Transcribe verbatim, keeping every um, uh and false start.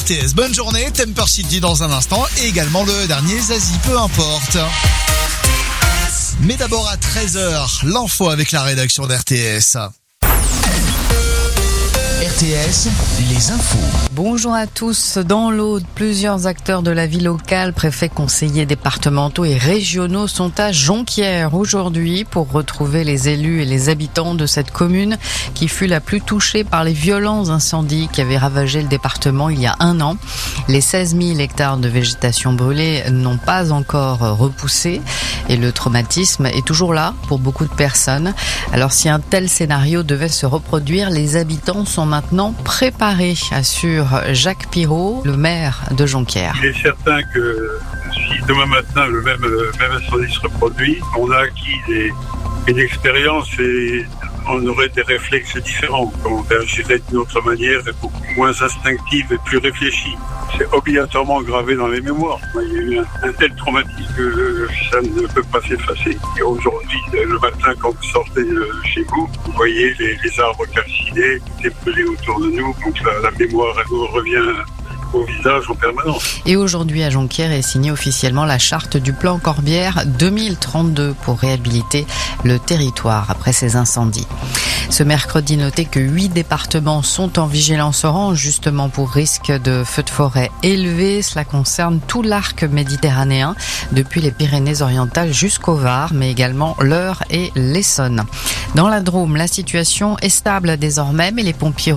T S. Bonne journée, Temper City dans un instant et également le dernier Zazie, peu importe. Mais d'abord à treize heures, l'info avec la rédaction d'R T S. R T S, les infos. Bonjour à tous. Dans l'Aude, plusieurs acteurs de la vie locale, préfets, conseillers départementaux et régionaux sont à Jonquière aujourd'hui pour retrouver les élus et les habitants de cette commune qui fut la plus touchée par les violents incendies qui avaient ravagé le département il y a un an. Les seize mille hectares de végétation brûlée n'ont pas encore repoussé et le traumatisme est toujours là pour beaucoup de personnes. Alors si un tel scénario devait se reproduire, les habitants sont maintenant préparés, assure Jacques Pirot, le maire de Jonquière. Il est certain que si demain matin le même, le même incendie se reproduit, on a acquis des, une expérience et on aurait des réflexes différents. On agirait d'une autre manière, beaucoup moins instinctive et plus réfléchie. C'est obligatoirement gravé dans les mémoires. Il y a eu un, un tel traumatisme que ça ne peut pas s'effacer. Et aujourd'hui, le matin, quand vous sortez de chez vous, vous voyez les, les arbres calcinés, tout est brûlé autour de nous. Donc la, la mémoire elle nous revient au visage en permanence. Et aujourd'hui à Jonquière est signée officiellement la charte du plan Corbière deux mille trente-deux pour réhabiliter le territoire après ces incendies. Ce mercredi, notez que huit départements sont en vigilance orange justement pour risque de feux de forêt élevé. Cela concerne tout l'arc méditerranéen depuis les Pyrénées-Orientales jusqu'au Var, mais également l'Eure et l'Essonne. Dans la Drôme, la situation est stable désormais, mais les pompiers